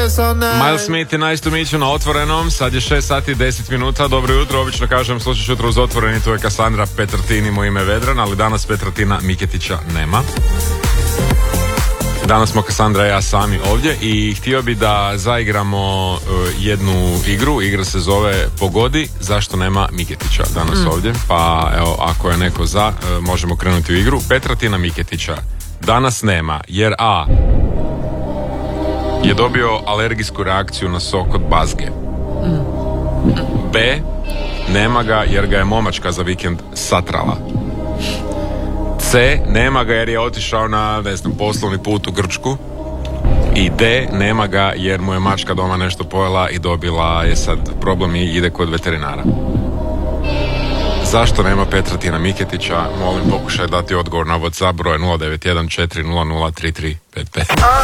Miles Smith i Nice to Meet You na Otvorenom. Sad je 6 sati i 10 minuta. Dobro jutro, obično kažem slušaš jutro uz Otvoreni. Tu je Kassandra Petratin i moje ime Vedran, ali danas Petratina Miketića nema. Danas smo Kassandra i ja sami ovdje i htio bi da zaigramo jednu igru. Igra se zove Pogodi zašto nema Miketića danas ovdje. Pa evo, ako je neko za, možemo krenuti u igru. Petratina Miketića danas nema jer A je dobio alergijsku reakciju na sok od bazge. B, nema ga jer ga je momačka za vikend satrala. C, nema ga jer je otišao na, poslovni put u Grčku. I D, nema ga jer mu je mačka doma nešto pojela i dobila je sad problem i ide kod veterinara. Zašto nema Petratina Miketića? Molim, pokušaj dati odgovor na WhatsApp broj 0914003355.